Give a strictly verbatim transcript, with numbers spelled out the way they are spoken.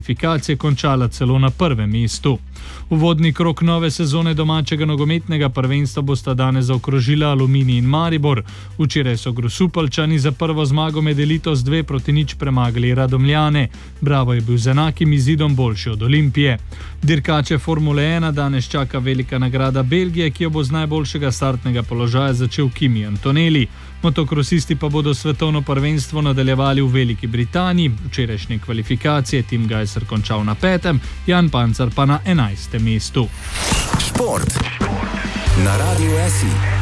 kvalifikacije končala celo na prvem mestu. Uvodni krog nove sezone domačega nogometnega prvenstva bosta danes zaokrožila Aluminij in Maribor. Včeraj so Grosupeljčani za prvo zmago med elito z dve proti nič premagali Radomljane. Bravo je bil z enakim izidom boljši od Olimpije. Dirkače Formule ena danes čaka velika nagrada Belgije, ki jo bo z najboljšega startnega položaja začel Kimi Antonelli. Motokrosisti pa bodo svetovno prvenstvo nadaljevali v Veliki Britaniji. Včerajšnje kvalifikacije Tim Gajser končal na petem, Jan Pancar pa na enajstem mestu. Šport na Radiu S I.